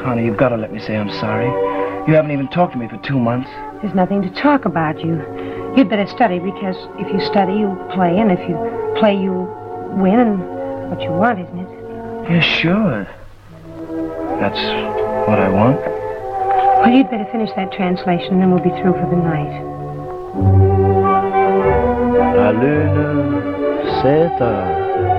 Connie, you've got to let me say I'm sorry. You haven't even talked to me for 2 months. There's nothing to talk about. You'd better study, because if you study, you'll play, and if you play, you'll win, and what you want, isn't it? Yeah, sure. That's what I want. Well, you'd better finish that translation, and then we'll be through for the night. La lune s'éteint.